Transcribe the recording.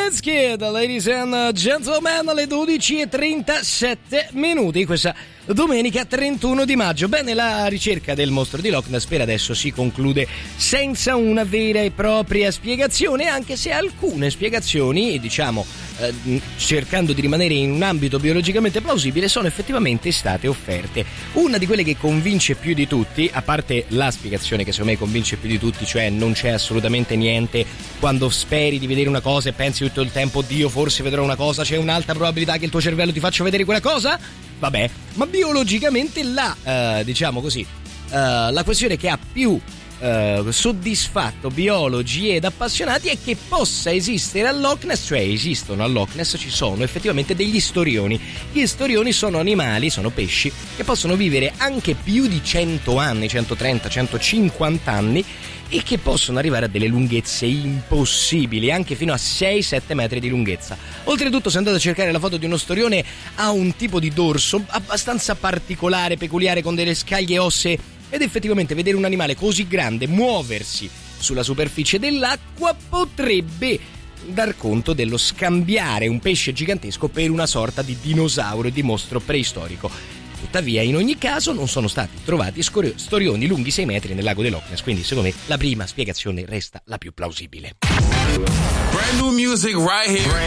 Wizkid, ladies and gentlemen, alle 12:37 questa domenica 31 di maggio. Bene, la ricerca del mostro di Loch Ness per adesso si conclude senza una vera e propria spiegazione, anche se alcune spiegazioni, diciamo, cercando di rimanere in un ambito biologicamente plausibile, sono effettivamente state offerte. Una di quelle che convince più di tutti, a parte la spiegazione che secondo me convince più di tutti, cioè non c'è assolutamente niente quando speri di vedere una cosa e pensi tutto il tempo Dio forse vedrò una cosa, c'è un'alta probabilità che il tuo cervello ti faccia vedere quella cosa? Vabbè, ma biologicamente diciamo così, la questione che ha più soddisfatto biologi ed appassionati è che possa esistere a Loch Ness, cioè esistono a Loch Ness, ci sono effettivamente degli storioni. Gli storioni sono animali, sono pesci che possono vivere anche più di 100 anni, 130, 150 anni, e che possono arrivare a delle lunghezze impossibili, anche fino a 6-7 metri di lunghezza. Oltretutto, se andate a cercare la foto di uno storione, ha un tipo di dorso abbastanza particolare, peculiare, con delle scaglie ossee, ed effettivamente vedere un animale così grande muoversi sulla superficie dell'acqua potrebbe dar conto dello scambiare un pesce gigantesco per una sorta di dinosauro, di mostro preistorico. Tuttavia, in ogni caso, non sono stati trovati storioni lunghi 6 metri nel lago di Loch Ness, quindi secondo me la prima spiegazione resta la più plausibile. Brand new music right here.